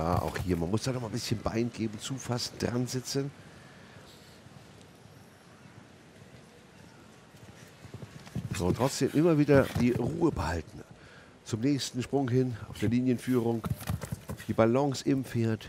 Ja, auch hier, man muss da noch mal ein bisschen Bein geben, zufassen, dran sitzen. So, und trotzdem immer wieder die Ruhe behalten. Zum nächsten Sprung hin, auf der Linienführung. Die Balance im Pferd.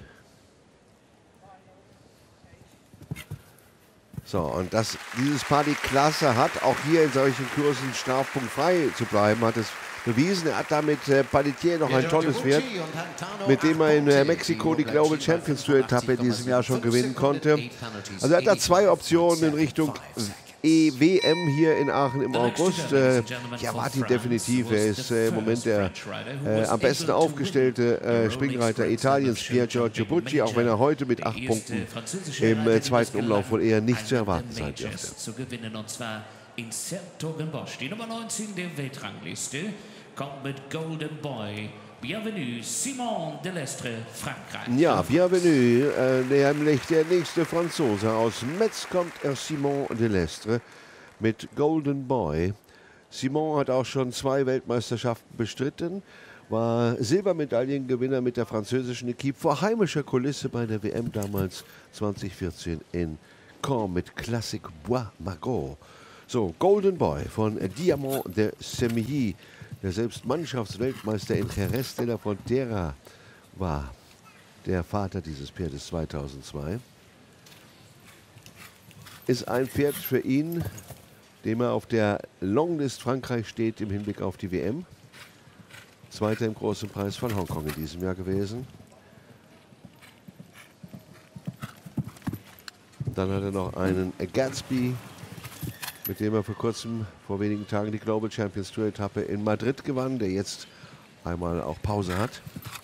So, und dass dieses Paar die Klasse hat, auch hier in solchen Kursen strafpunktfrei zu bleiben, hat es bewiesen. Er hat damit Pelletier noch ein tolles Pferd, mit dem er in Mexiko die Global Champions Tour Etappe in diesem Jahr schon gewinnen konnte. Also er hat da zwei Optionen in Richtung EWM hier in Aachen im August. Ich erwarte ihn definitiv. Er ist im Moment der am besten aufgestellte Springreiter Italiens, Pier Giorgio Bucci, auch wenn er heute mit 8 Punkten im zweiten Umlauf wohl eher nicht zu erwarten sein dürfte. Zu gewinnen, und zwar in Sertogenbosch. Die Nummer 19 der Weltrangliste kommt mit Golden Boy. Bienvenue, Simon Delestre, Frankreich. Ja, Bienvenue, nämlich der nächste Franzose. Aus Metz kommt Simon Delestre mit Golden Boy. Simon hat auch schon 2 Weltmeisterschaften bestritten, war Silbermedaillengewinner mit der französischen Equipe vor heimischer Kulisse bei der WM damals 2014 in Caen mit Classic Bois Margaux. So, Golden Boy von Diamant de Semilly, der selbst Mannschaftsweltmeister in Jerez de la Frontera war, der Vater dieses Pferdes 2002. Ist ein Pferd für ihn, dem er auf der Longlist Frankreich steht im Hinblick auf die WM. Zweiter im großen Preis von Hongkong in diesem Jahr gewesen. Dann hat er noch einen Gatsby, mit dem er vor wenigen Tagen die Global Champions Tour Etappe in Madrid gewann, der jetzt einmal auch Pause hat.